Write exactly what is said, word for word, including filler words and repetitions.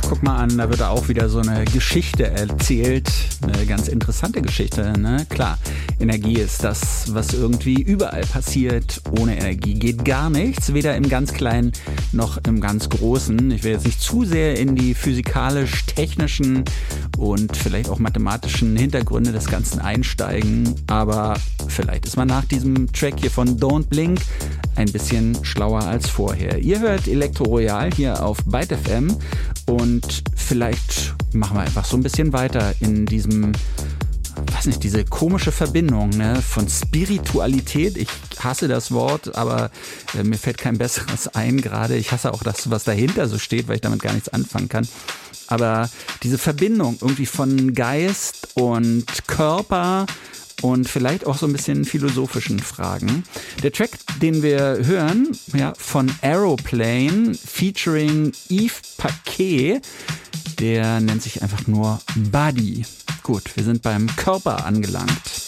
guck mal an, da wird auch wieder so eine Geschichte erzählt. Eine ganz interessante Geschichte, ne? Klar, Energie ist das, was irgendwie überall passiert. Ohne Energie geht gar nichts, weder im ganz Kleinen noch im ganz Großen. Ich will jetzt nicht zu sehr in die physikalisch-technischen und vielleicht auch mathematischen Hintergründe des Ganzen einsteigen, aber vielleicht ist man nach diesem Track hier von Don't Blink ein bisschen schlauer als vorher. Ihr hört Elektro Royal hier auf Byte F M und vielleicht machen wir einfach so ein bisschen weiter in diesem, weiß nicht, diese komische Verbindung, ne, von Spiritualität. Ich hasse das Wort, aber äh, mir fällt kein besseres ein gerade. Ich hasse auch das, was dahinter so steht, weil ich damit gar nichts anfangen kann. Aber diese Verbindung irgendwie von Geist und Körper und vielleicht auch so ein bisschen philosophischen Fragen. Der Track, den wir hören, ja, von Aeroplane featuring Yves Paquet, der nennt sich einfach nur Body. Gut, wir sind beim Körper angelangt.